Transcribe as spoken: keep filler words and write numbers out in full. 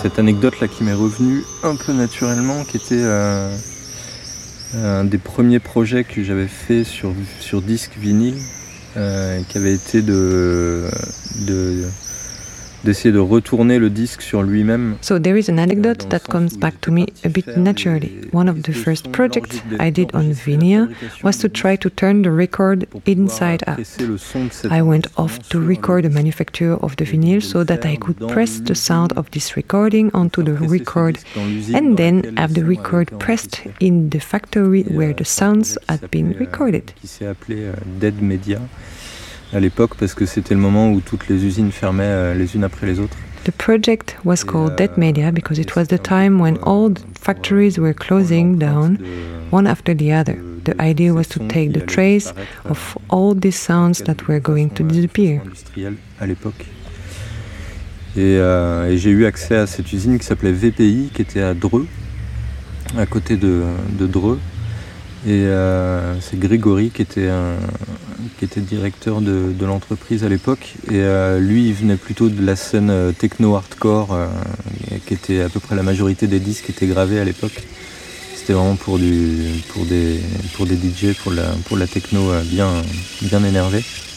cette anecdote-là qui m'est revenue un peu naturellement, qui était euh, un des premiers projets que j'avais fait sur, sur disque vinyle, euh, qui avait été de, de, d'essayer de retourner le disque sur lui-même. So there is an anecdote that comes back to me a bit naturally. One of the first projects I did on vinyl was to try to turn the record inside out. I went off to record the manufacture of the vinyl so that I could press the sound of this recording onto the record and then have the record pressed in the factory where the sounds had been recorded. Qui s'est appelé Dead Media à l'époque parce que c'était le moment où toutes les usines fermaient les unes après les autres. The project was called Dead Media because it was the time when all the factories were closing down, one after the other. The idea was to take the trace of all these sounds that were going to disappear. À l'époque. Et, euh, et j'ai eu accès à cette usine qui s'appelait V P I, qui était à Dreux, à côté de, de Dreux. Et euh, c'est Grégory qui était, un, qui était directeur de, de l'entreprise à l'époque. Et euh, lui, il venait plutôt de la scène euh, techno-hardcore, euh, qui était à peu près la majorité des disques qui étaient gravés à l'époque. C'était vraiment pour, du, pour, des, pour des D J, pour la, pour la techno euh, bien, bien énervée.